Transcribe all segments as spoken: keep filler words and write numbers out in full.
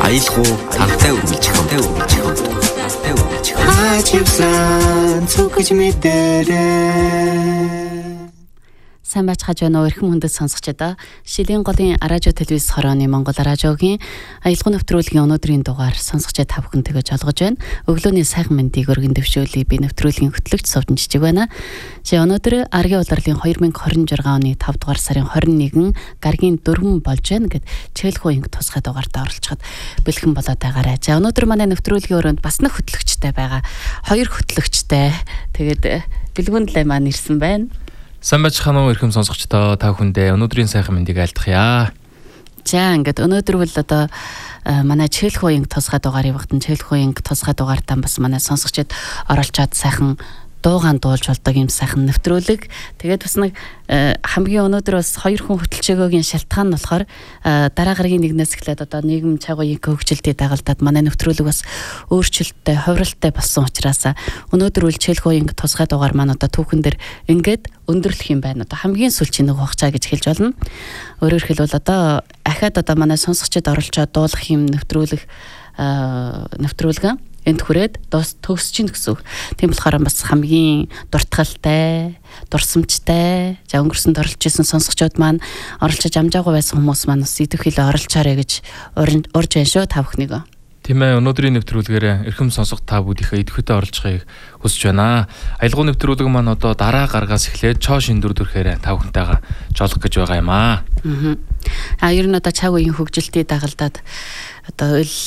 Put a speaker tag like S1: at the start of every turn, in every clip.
S1: аялгау цантай үргэлжих хамтай үргэлжих хамтай үргэлжих хаживсан цогж мэдэрээ.
S2: Сайн байцгааж байна уу эрхэм хүндэт сонсогчдоо. Шилийн голын радио телевиз хорооны Монгол радиогийн аялгау нэвтрүүлгийн өнөөдрийн дугаар сонсогчдод та бүхэнтэйгээ жолгож байна. Өглөөний сайхан мэндийг өргөн дэвшүүлье. Би нэвтрүүлгийн хөтлөгч Совдон Жижиг байна. Чи өнөөдөр Аргийн улирлын две тысячи двадцать шесть оны петр дугаар сарын двадцать нэгэн гаргийн дөрвөн болж байна гэд Чэлхүү инг тусгай дугаартаа оролцоход бэлхэн болоод байгаарай. За өнөөдөр манай нэвтрүүлгийн өрөөнд бас нэг хөтлөгчтэй байгаа. Хоёр хөтлөгчтэй. Тэгээд бэлгүндлээ маань ирсэн байна.
S3: Сайн байцгаана уу эрхэм сонсогчдоо та бүхэндээ өнөөдрийн сайхан мэндийг айлтгая.
S2: За ингээд өнөөдөр бол одоо манай Чэлхүү инг тусгай дугаарыг багтан Чэлхүү инг тусгай дугаартаа бас манай сонсогчдод оролцоод сайхан дуугаан дуулж болдог юм сайхан нэвтрүүлэг. Тэгээд бас нэг хамгийн өнөөдөр бас хоёр хүн хөтөлчөөгөөгийн шалтгаан нь болохоор дараа гарагийн нэгнээс эхлээд одоо нийгэм чагуугийн хөгжилтийн дагалдаад манай нэвтрүүлэг бас өөрчлөлттэй, хувиралтай болсон учраас өнөөдөр үл Чэлхүү инг тусгай дугаар маань одоо түүхэн дээр ингээд өндөрлөх юм байна. Одоо хамгийн сүүлчийн нэг хугацаа гэж хэлж болно. Өөрөөр хэлбэл одоо ахаад одоо манай сонсогчдод оролцоод дуулах юм нэвтрүүлэг нэвтрүүлгэн энд хүрээд дус төгсөж чинь гэсэн үг. Тийм болохоор бас хамгийн дуртгалтай, дурсамжтай, за өнгөрсөнд оролцож исэн сонсогчдод маань оролцож амжаагүй байсан хүмүүс маань бас идэвхтэй оролцоорой гэж урьж байна шүү та бүхнийгөө.
S3: Тийм ээ, өнөөдрийн нэвтрүүлгээр эрхэм сонсогч та бүдийнхээ идэвхтэй оролцохыг хүсэж байна. Аялгау нэвтрүүлэг маань одоо дараа гаргаас эхлээд чоо шиндүр дүрхээр та бүхэнтэйгээ жолох гэж байгаа юм аа.
S2: Аа. А ер нь одоо чаг үеийн хөгжилтийн дагалдаад одоо ил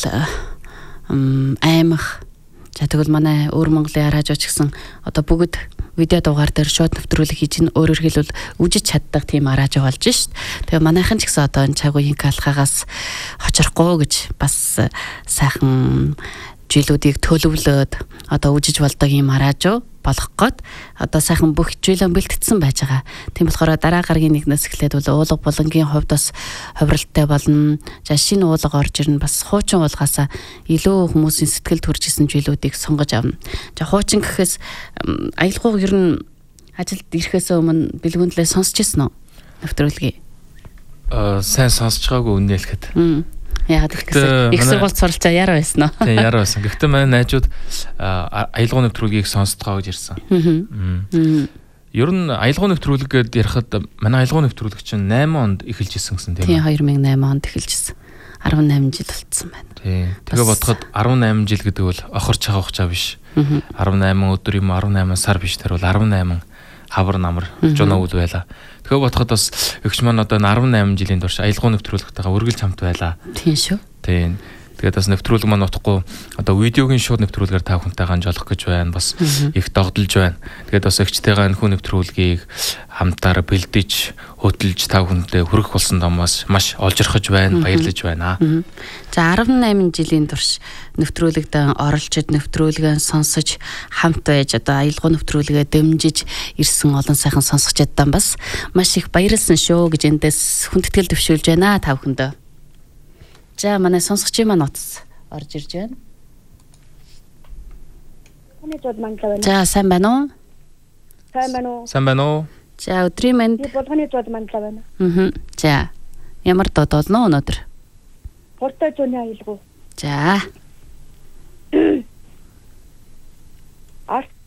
S2: аймах. За тэгвэл манай өөр Монголын радио ч гэсэн одоо бүгд видео дугаар дээр шууд нэвтрүүлэг хийж ин өөрөөр хэлбэл үжиж чаддаг тийм радио болж шít. Тэгээ манайхан ч гэсэн одоо энэ чагуугийн калхагаас хочрохгүй гэж бас сайхан жилүүдийг төлөвлөөд одоо үжиж болдог юм радио болох гээд одоо сайхан бүх жилэн бэлтгэсэн байж байгаа. Тийм болохоор дараа гарагийн нэгнээс эхлээд бол уулга булангийн хувьд бас хувиралтай болно. За шинэ уулга орж ирнэ бас хуучин уулгаасаа илүү хүмүүсийн сэтгэл төрж исэн жилүүдийг сонгож авна. За хуучин гэхээс аялгау ер нь ажилд ирэхээс өмнө бэлгүндлээ сонсч ирсэн үү? Нэвтрүүлгийг.
S3: Аа сайн сонсч байгаагүй үнэ хэлэхэд.
S2: Яагаад гэвэл их сургуульд суралцаа яар байсан уу?
S3: Тийм яар байсан. Гэхдээ манай найзууд аялгау нэвтрүүлгийг сонсдгоо гэж ирсэн. Аа. Ер нь аялгау нэвтрүүлгээд ярихад манай аялгау нэвтрүүлэг чинь восемь онд эхэлж исэн гэсэн тийм
S2: ээ. Тийм две тысячи восемь онд эхэлж исэн. десять жил болцсон байна.
S3: Тийм. Тэгээ бодоход десять жил гэдэг бол охор чагаа хугацаа биш. десять өдөр юм десять сар биш тэр бол десять хавар намар жоноо үл байла. Тэгээ бодоход бас эгч маань одоо десять жилийн турш аялгау нэвтрүүлэгтэйгээ үргэлж хамт байла.
S2: Тийм шүү.
S3: Тийм. Тэгээд бас нэвтрүүлэг маань утгагүй одоо видеогийн шууд нэвтрүүлгээр та бүхэнтэйгээ жолох гэж байна. Бас их догдолж байна. Тэгээд бас эгчтэйгээ энэ хүн нэвтрүүлгийг хамтаар бэлдэж, хөтөлж та бүхэндээ хүргэх болсон домоос маш олжирхож байна, баярлаж байна.
S2: За десять жилийн турш нэвтрүүлэгт оролцож, нэвтрүүлгээ сонсож, хамт байж одоо аялгау нэвтрүүлгээ дэмжиж ирсэн олон сайхан сонсогчдод бас маш их баярлсан шүү гэж эндээс хүндэтгэл төвшүүлж байна та бүхэндээ. За манай сонсогчийн маань утас орж ирж байна. За сайн байна уу?
S4: Сайн байна уу?
S3: Сайн байна уу?
S2: За өдрийн мэнд.
S4: Би болгоны зууд мандлаа байна.
S2: Аа. За ямар дод болно өнөөдөр?
S4: Хортой зүүнний аялгау.
S2: За.
S4: Арт